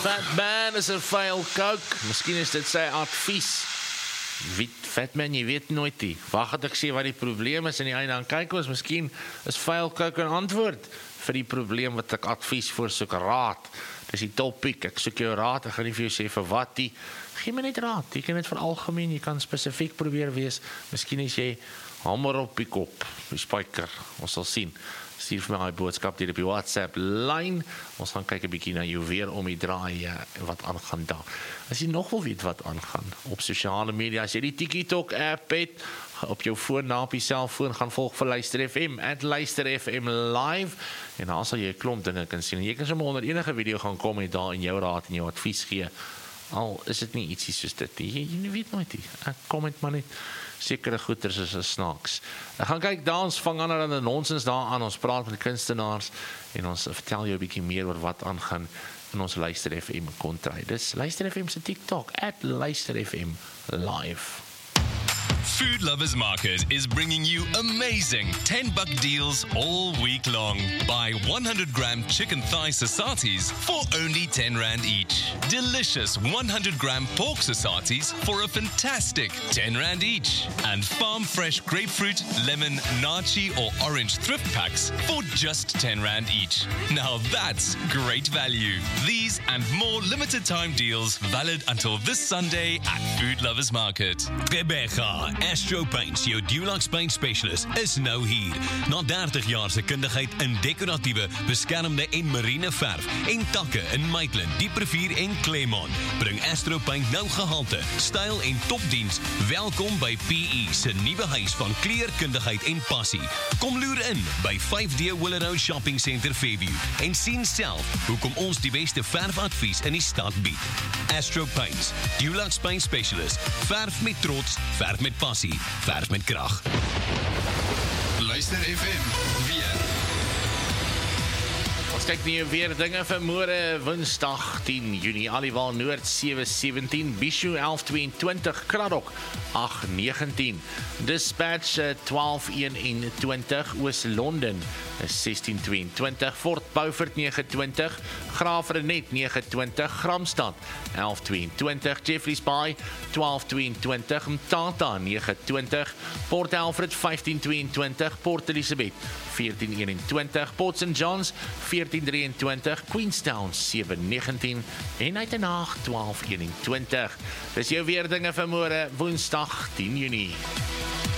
Fatman is 'n vuil coke. Miskien is dit sy advies. Fatman, jy weet nooit nie. Wag het ek sê wat die probleem is en die einde dan kyk ons, miskien is vuil coke 'n antwoord vir die probleem wat ek advies voorsoek, raad. Dis die topic, ek soek jou raad, ek gaan nie vir jou sê vir wat nie. Gee my net raad, jy kan dit vir algemeen, jy kan spesifiek probeer wees. Miskien is jy hamer op die kop, die spyker, ons sal sien. Stuur vir my boodskap hier op die WhatsApp lyn. Ons gaan kyk 'n bietjie na jou weer om die draai wat aangaan daar. As jy nog wil weet wat aangaan op sosiale media, as jy die TikTok app het op jou foon, na op die selfoon, gaan volg vir Luister FM @Luister FM live en dan sal jy 'n klomp dinge kan sien. En jy kan sommer onder enige video gaan kom en daar in jou raad en jou advies gee. Al is dit nie ietsie soos dit nie. Jy weet nooit nie. Ek comment maar net. Sekere goeders is 'n snaaks. Ek gaan kyk daar, ons vang ander dan 'n nonsens daar aan. Ons praat met die kunstenaars en ons vertel jou 'n bietjie meer oor wat aangaan in ons Luister FM kontry. Dis Luister FM se TikTok @Luister FM live. Food Lovers Market is bringing you amazing $10 deals all week long. Buy 100-gram chicken thigh sasatis for only R10 each. Delicious 100-gram pork sasatis for a fantastic R10 each. And farm fresh grapefruit, lemon, nachi or orange thrift packs for just R10 each. Now that's great value. These and more limited time deals valid until this Sunday at Food Lovers Market. Rebecca, Astro Paints, jou Dulux Paint Specialist, is nou hier. Na 30 jaar se kundigheid in dekoratiewe, beskermde en marine verf en takke in Maitland, Dieprivier en Claremont, bring Astro Paint nou gehalte, styl en topdiens. Welkom by PE se nuwe huis van kleurkundigheid en passie. Kom loer in by 5D Willow Shopping Center Fairview en sien self hoekom ons die beste verfadvies in die stad bied. Astro Paints, Dulux Paint Specialist, verf met trots, verf met passie, verf met krag. Luister FM weer. Ons kyk nie weer dinge vir môre Woensdag 10 Junie. Aliwal Noord 717, Bishu 1122, Kraddock 819, Dispatch 1221, Oos-London 1622, Fort Beaufort 920, Graaf-Reinet 920, Gramstad 1122, Jeffreys Bay 1222, Mtata 920, Port Alfred 1522, Port Elizabeth 1421, Port St. John's 1423, Queenstown 719 en Uitenhaag 1221. Dis jou weer dinge vir môre Woensdag 10 Junie.